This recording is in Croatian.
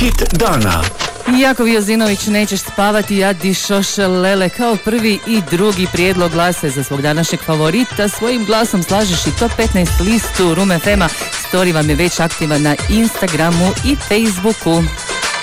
Hit dana. Jakov Jozinović, Nećeš spavati, ja dišoš lele. Kao prvi i drugi prijedlog glasa za svog današnjeg favorita. Svojim glasom slažeš i top 15 listu Room FM-a. Story vam je već aktivan na Instagramu i Facebooku.